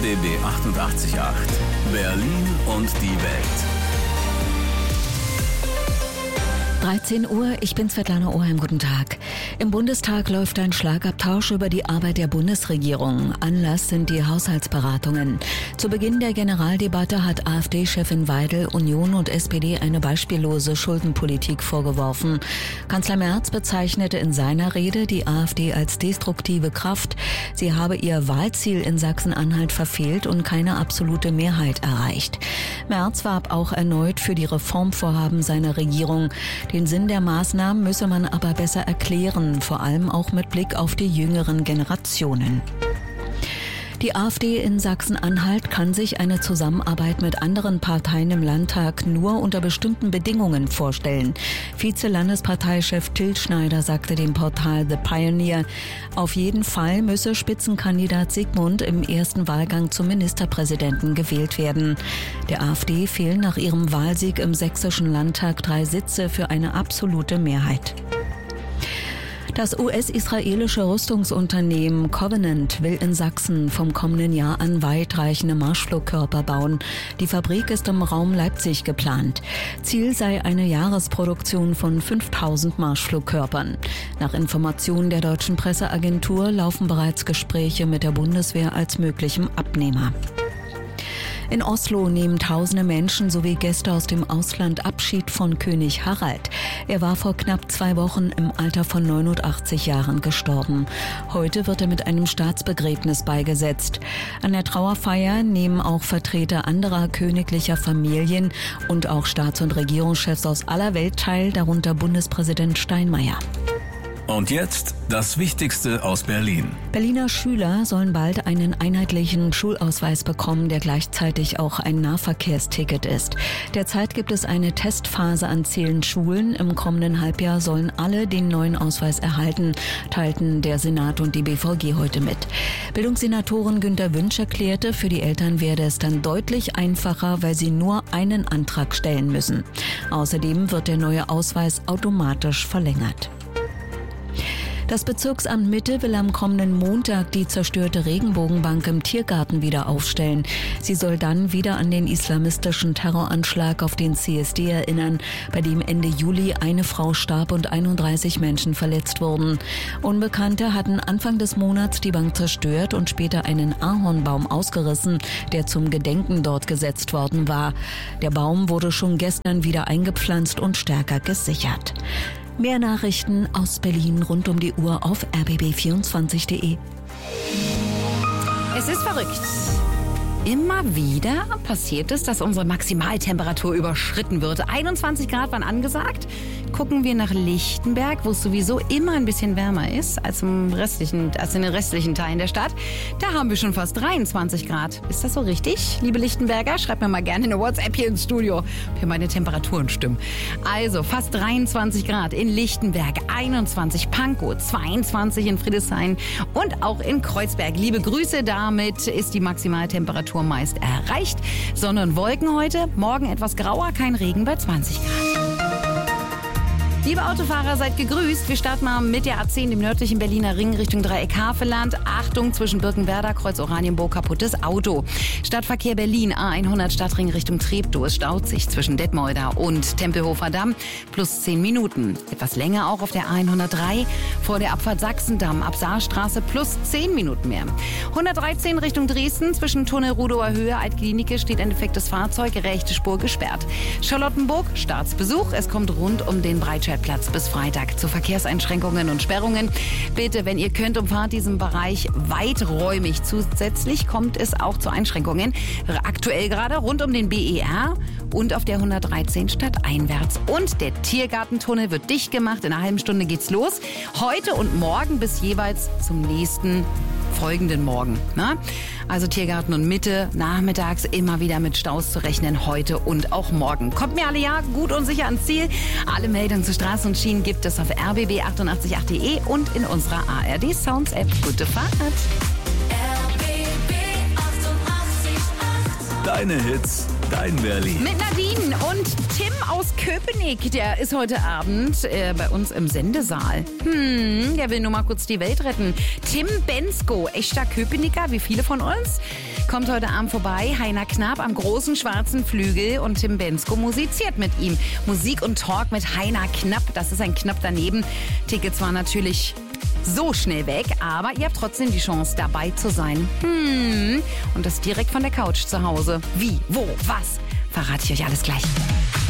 RBB 88.8 Berlin und die Welt. 13 Uhr, ich bin Svetlana Oheim, guten Tag. Im Bundestag läuft ein Schlagabtausch über die Arbeit der Bundesregierung. Anlass sind die Haushaltsberatungen. Zu Beginn der Generaldebatte hat AfD-Chefin Weidel Union und SPD eine beispiellose Schuldenpolitik vorgeworfen. Kanzler Merz bezeichnete in seiner Rede die AfD als destruktive Kraft. Sie habe ihr Wahlziel in Sachsen-Anhalt verfehlt und keine absolute Mehrheit erreicht. Merz warb auch erneut für die Reformvorhaben seiner Regierung. Den Sinn der Maßnahmen müsse man aber besser erklären, vor allem auch mit Blick auf die jüngeren Generationen. Die AfD in Sachsen-Anhalt kann sich eine Zusammenarbeit mit anderen Parteien im Landtag nur unter bestimmten Bedingungen vorstellen. Vize-Landesparteichef Till Schneider sagte dem Portal The Pioneer, auf jeden Fall müsse Spitzenkandidat Sigmund im ersten Wahlgang zum Ministerpräsidenten gewählt werden. Der AfD fehlen nach ihrem Wahlsieg im Sächsischen Landtag 3 Sitze für eine absolute Mehrheit. Das US-israelische Rüstungsunternehmen Covenant will in Sachsen vom kommenden Jahr an weitreichende Marschflugkörper bauen. Die Fabrik ist im Raum Leipzig geplant. Ziel sei eine Jahresproduktion von 5000 Marschflugkörpern. Nach Informationen der deutschen Presseagentur laufen bereits Gespräche mit der Bundeswehr als möglichem Abnehmer. In Oslo nehmen tausende Menschen sowie Gäste aus dem Ausland Abschied von König Harald. Er war vor knapp 2 Wochen im Alter von 89 Jahren gestorben. Heute wird er mit einem Staatsbegräbnis beigesetzt. An der Trauerfeier nehmen auch Vertreter anderer königlicher Familien und auch Staats- und Regierungschefs aus aller Welt teil, darunter Bundespräsident Steinmeier. Und jetzt das Wichtigste aus Berlin. Berliner Schüler sollen bald einen einheitlichen Schulausweis bekommen, der gleichzeitig auch ein Nahverkehrsticket ist. Derzeit gibt es eine Testphase an 10 Schulen. Im kommenden Halbjahr sollen alle den neuen Ausweis erhalten, teilten der Senat und die BVG heute mit. Bildungssenatorin Günter Wünsch erklärte, für die Eltern werde es dann deutlich einfacher, weil sie nur einen Antrag stellen müssen. Außerdem wird der neue Ausweis automatisch verlängert. Das Bezirksamt Mitte will am kommenden Montag die zerstörte Regenbogenbank im Tiergarten wieder aufstellen. Sie soll dann wieder an den islamistischen Terroranschlag auf den CSD erinnern, bei dem Ende Juli eine Frau starb und 31 Menschen verletzt wurden. Unbekannte hatten Anfang des Monats die Bank zerstört und später einen Ahornbaum ausgerissen, der zum Gedenken dort gesetzt worden war. Der Baum wurde schon gestern wieder eingepflanzt und stärker gesichert. Mehr Nachrichten aus Berlin rund um die Uhr auf rbb24.de. Es ist verrückt. Immer wieder passiert es, dass unsere Maximaltemperatur überschritten wird. 21 Grad waren angesagt. Gucken wir nach Lichtenberg, wo es sowieso immer ein bisschen wärmer ist als in den restlichen Teilen der Stadt. Da haben wir schon fast 23 Grad. Ist das so richtig, liebe Lichtenberger? Schreibt mir mal gerne eine WhatsApp hier ins Studio, ob hier meine Temperaturen stimmen. Also fast 23 Grad in Lichtenberg, 21 Pankow, 22 in Friedrichshain und auch in Kreuzberg. Liebe Grüße, damit ist die Maximaltemperatur meist erreicht. Sonne und Wolken heute, morgen etwas grauer, kein Regen bei 20 Grad. Liebe Autofahrer, seid gegrüßt. Wir starten mal mit der A10 im nördlichen Berliner Ring Richtung Dreieck-Havelland. Achtung, zwischen Birkenwerder, Kreuz Oranienburg, kaputtes Auto. Stadtverkehr Berlin, A100 Stadtring Richtung Treptow. Es staut sich zwischen Detmolder und Tempelhofer Damm. Plus 10 Minuten. Etwas länger auch auf der A103 vor der Abfahrt Sachsendamm ab Saarstraße plus 10 Minuten mehr. 113 Richtung Dresden zwischen Tunnel Rudower Höhe, Altklinike steht ein defektes Fahrzeug, rechte Spur gesperrt. Charlottenburg, Staatsbesuch. Es kommt rund um den Breitscheidplatz bis Freitag zu Verkehrseinschränkungen und Sperrungen. Bitte, wenn ihr könnt, umfahrt diesen Bereich weiträumig. Zusätzlich kommt es auch zu Einschränkungen. Aktuell gerade rund um den BER und auf der 113 stadteinwärts. Und der Tiergartentunnel wird dicht gemacht. In einer halben Stunde geht's los. Heute und morgen bis jeweils zum nächsten folgenden Morgen. Na? Also Tiergarten und Mitte, nachmittags immer wieder mit Staus zu rechnen, heute und auch morgen. Kommt mir alle ja gut und sicher ans Ziel. Alle Meldungen zu Straßen und Schienen gibt es auf rbb888.de und in unserer ARD Sounds App. Gute Fahrt! Deine Hits, dein Berlin. Mit Nadine und Tim aus Köpenick, der ist heute Abend bei uns im Sendesaal. Der will nur mal kurz die Welt retten. Tim Bendzko, echter Köpenicker, wie viele von uns, kommt heute Abend vorbei. Heiner Knapp am großen schwarzen Flügel und Tim Bendzko musiziert mit ihm. Musik und Talk mit Heiner Knapp, das ist ein Knapp daneben. Tickets waren natürlich so schnell weg, aber ihr habt trotzdem die Chance, dabei zu sein. Und das direkt von der Couch zu Hause. Wie, wo, was? Verrate ich euch alles gleich.